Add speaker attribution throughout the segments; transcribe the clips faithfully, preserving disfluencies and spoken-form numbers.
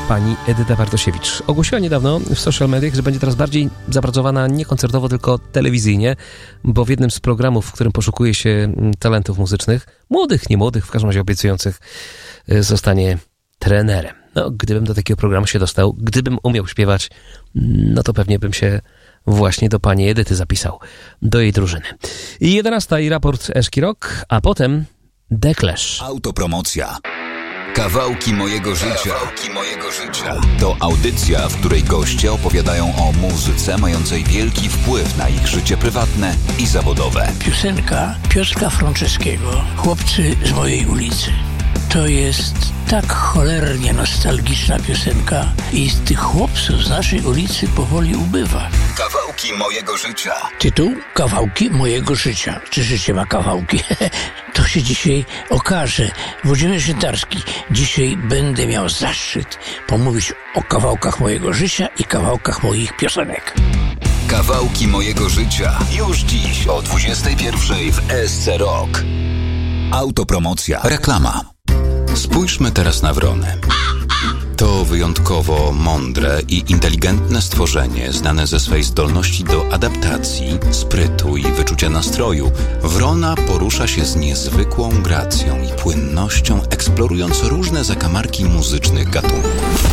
Speaker 1: pani Edyta Bartosiewicz. Ogłosiła niedawno w social mediach, że będzie teraz bardziej zapracowana nie koncertowo, tylko telewizyjnie, bo w jednym z programów, w którym poszukuje się talentów muzycznych, młodych, nie młodych, w każdym razie obiecujących, zostanie trenerem. No, gdybym do takiego programu się dostał, gdybym umiał śpiewać, no to pewnie bym się właśnie do pani Edyty zapisał, do jej drużyny. I jedenasta i raport Eszki Rock, a potem The Clash.
Speaker 2: Autopromocja. Kawałki mojego życia. Kawałki mojego życia. To audycja, w której goście opowiadają o muzyce mającej wielki wpływ na ich życie prywatne i zawodowe.
Speaker 3: Piosenka Piotra Franceskiego, Chłopcy z mojej ulicy. To jest tak cholernie nostalgiczna piosenka i z tych chłopców z naszej ulicy powoli ubywa.
Speaker 2: Kawałki mojego życia.
Speaker 3: Tytuł? Kawałki mojego życia. Czy życie ma kawałki? To się dzisiaj okaże. Włodzimierz Jętarski. Dzisiaj będę miał zaszczyt pomówić o kawałkach mojego życia i kawałkach moich piosenek.
Speaker 2: Kawałki mojego życia. Już dziś o dwudziestej pierwszej w S C Rock. Autopromocja. Reklama. Spójrzmy teraz na wronę. To wyjątkowo mądre i inteligentne stworzenie, znane ze swej zdolności do adaptacji, sprytu i wyczucia nastroju. Wrona porusza się z niezwykłą gracją i płynnością, eksplorując różne zakamarki muzycznych gatunków.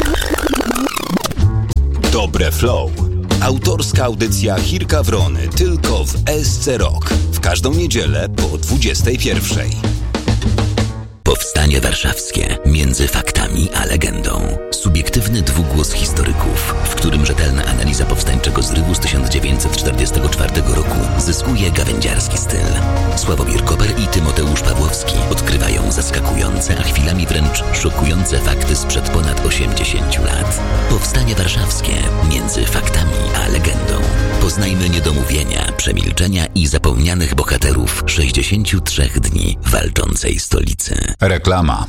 Speaker 2: Dobre flow. Autorska audycja Chirka Wrony tylko w S C Rock. W każdą niedzielę po dwudziestej pierwszej.
Speaker 4: Powstanie Warszawskie. Między faktami a legendą. Subiektywny dwugłos historyków, w którym rzetelna analiza powstańczego zrywu z tysiąc dziewięćset czterdziestego czwartego roku zyskuje gawędziarski styl. Sławomir Koper i Tymoteusz Pawłowski odkrywają zaskakujące, a chwilami wręcz szokujące fakty sprzed ponad osiemdziesięciu lat. Powstanie Warszawskie. Między faktami a legendą. Poznajmy niedomówienia, przemilczenia i zapomnianych bohaterów sześćdziesięciu trzech dni walczącej stolicy.
Speaker 2: Reklama.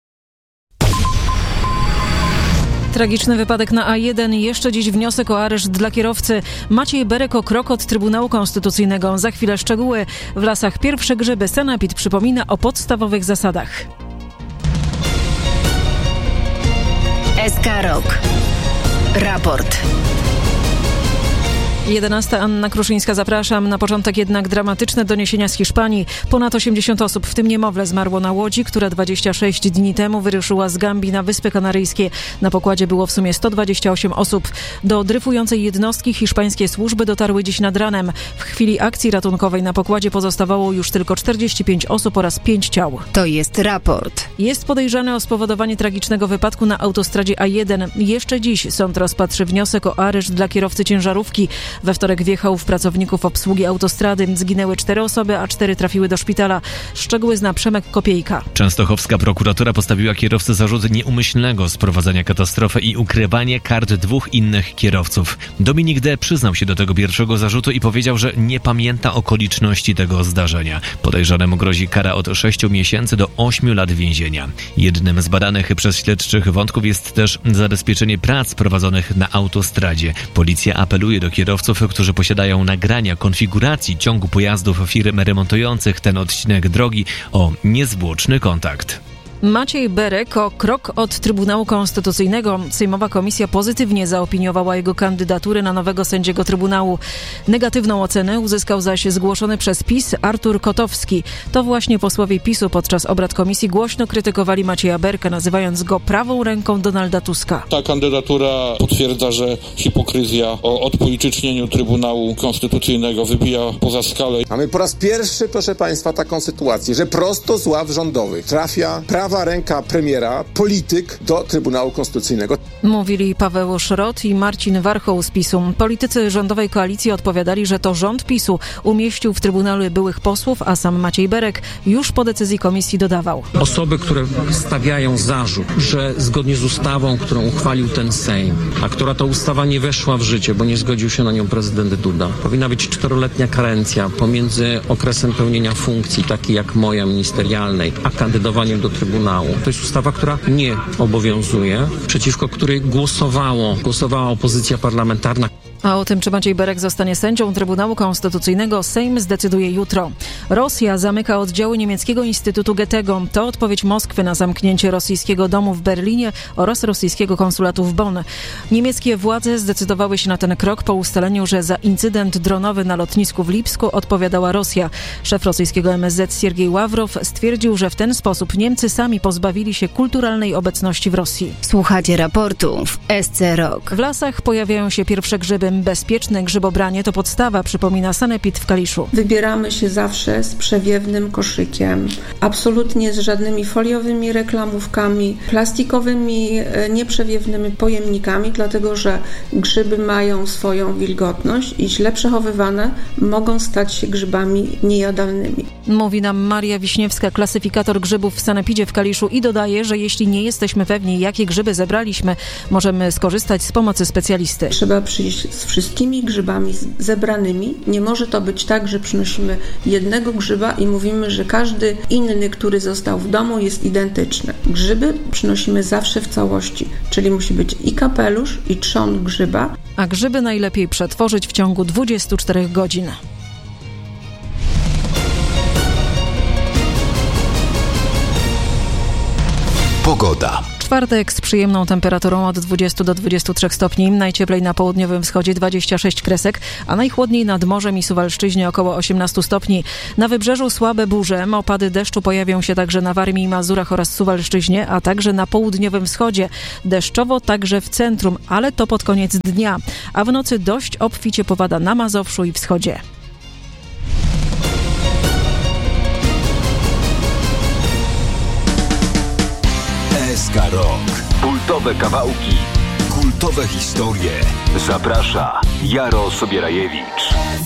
Speaker 5: Tragiczny wypadek na A jeden. Jeszcze dziś wniosek o areszt dla kierowcy. Maciej Berek o krok od Trybunału Konstytucyjnego. Za chwilę szczegóły. W lasach pierwsze grzyby. Sanepid przypomina o podstawowych zasadach.
Speaker 6: S K Rock. Raport.
Speaker 5: jedenasta. Anna Kruszyńska, zapraszam. Na początek jednak dramatyczne doniesienia z Hiszpanii. Ponad osiemdziesiąt osób, w tym niemowlę, zmarło na łodzi, która dwadzieścia sześć dni temu wyruszyła z Gambii na Wyspy Kanaryjskie. Na pokładzie było w sumie sto dwadzieścia osiem osób. Do dryfującej jednostki hiszpańskie służby dotarły dziś nad ranem. W chwili akcji ratunkowej na pokładzie pozostawało już tylko czterdzieści pięć osób oraz pięć ciał.
Speaker 6: To jest raport.
Speaker 5: Jest podejrzany o spowodowanie tragicznego wypadku na autostradzie A jeden. Jeszcze dziś sąd rozpatrzy wniosek o areszt dla kierowcy ciężarówki. We wtorek wjechał w pracowników obsługi autostrady. Zginęły cztery osoby, a cztery trafiły do szpitala. Szczegóły zna Przemek Kopiejka.
Speaker 7: Częstochowska prokuratura postawiła kierowcy zarzut nieumyślnego sprowadzenia katastrofy i ukrywania kart dwóch innych kierowców. Dominik D. przyznał się do tego pierwszego zarzutu i powiedział, że nie pamięta okoliczności tego zdarzenia. Podejrzanemu grozi kara od sześciu miesięcy do ośmiu lat więzienia. Jednym z badanych przez śledczych wątków jest też zabezpieczenie prac prowadzonych na autostradzie. Policja apeluje do kierowców, którzy posiadają nagrania konfiguracji ciągu pojazdów firm remontujących ten odcinek drogi, o niezwłoczny kontakt.
Speaker 5: Maciej Berek o krok od Trybunału Konstytucyjnego. Sejmowa komisja pozytywnie zaopiniowała jego kandydaturę na nowego sędziego Trybunału. Negatywną ocenę uzyskał zaś zgłoszony przez PiS Artur Kotowski. To właśnie posłowie PiSu podczas obrad komisji głośno krytykowali Macieja Berka, nazywając go prawą ręką Donalda Tuska.
Speaker 8: Ta kandydatura potwierdza, że hipokryzja o odpolitycznieniu Trybunału Konstytucyjnego wybija poza skalę.
Speaker 9: Mamy po raz pierwszy, proszę Państwa, taką sytuację, że prosto z ław rządowych trafia prawa ręka premiera, polityk do Trybunału Konstytucyjnego.
Speaker 5: Mówili Paweł Szrot i Marcin Warchoł z PiSu. Politycy rządowej koalicji odpowiadali, że to rząd PiSu umieścił w Trybunale byłych posłów, a sam Maciej Berek już po decyzji komisji dodawał.
Speaker 10: Osoby, które stawiają zarzut, że zgodnie z ustawą, którą uchwalił ten Sejm, a która to ustawa nie weszła w życie, bo nie zgodził się na nią prezydent Duda, powinna być czteroletnia karencja pomiędzy okresem pełnienia funkcji, takiej jak moja ministerialnej, a kandydowaniem do Trybunału. To jest ustawa, która nie obowiązuje, przeciwko której głosowało, głosowała opozycja parlamentarna.
Speaker 5: A o tym, czy Maciej Berek zostanie sędzią Trybunału Konstytucyjnego, Sejm zdecyduje jutro. Rosja zamyka oddziały niemieckiego Instytutu Goethego. To odpowiedź Moskwy na zamknięcie rosyjskiego domu w Berlinie oraz rosyjskiego konsulatu w Bonn. Niemieckie władze zdecydowały się na ten krok po ustaleniu, że za incydent dronowy na lotnisku w Lipsku odpowiadała Rosja. Szef rosyjskiego M S Z Siergiej Ławrow stwierdził, że w ten sposób Niemcy sami pozbawili się kulturalnej obecności w Rosji.
Speaker 6: Słuchacie raportu w S C Rock.
Speaker 5: W lasach pojawiają się pierwsze grzyby. Bezpieczne grzybobranie to podstawa, przypomina Sanepid w Kaliszu.
Speaker 11: Wybieramy się zawsze z przewiewnym koszykiem. Absolutnie z żadnymi foliowymi reklamówkami, plastikowymi, nieprzewiewnymi pojemnikami, dlatego że grzyby mają swoją wilgotność i źle przechowywane mogą stać się grzybami niejadalnymi.
Speaker 5: Mówi nam Maria Wiśniewska, klasyfikator grzybów w Sanepidzie w Kaliszu i dodaje, że jeśli nie jesteśmy pewni, jakie grzyby zebraliśmy, możemy skorzystać z pomocy specjalisty.
Speaker 11: Trzeba przyjść z wszystkimi grzybami zebranymi. Nie może to być tak, że przynosimy jednego grzyba i mówimy, że każdy inny, który został w domu, jest identyczny. Grzyby przynosimy zawsze w całości, czyli musi być i kapelusz, i trzon grzyba.
Speaker 5: A grzyby najlepiej przetworzyć w ciągu dwudziestu czterech godzin.
Speaker 2: Pogoda.
Speaker 5: Czwartek z przyjemną temperaturą od dwudziestu do dwudziestu trzech stopni, najcieplej na południowym wschodzie dwadzieścia sześć kresek, a najchłodniej nad morzem i Suwalszczyźnie około osiemnaście stopni. Na wybrzeżu słabe burze, opady deszczu pojawią się także na Warmii i Mazurach oraz Suwalszczyźnie, a także na południowym wschodzie. Deszczowo także w centrum, ale to pod koniec dnia, a w nocy dość obficie popada na Mazowszu i wschodzie.
Speaker 2: S K Rock. Kultowe kawałki, kultowe historie. Zaprasza Jaro Sobierajewicz.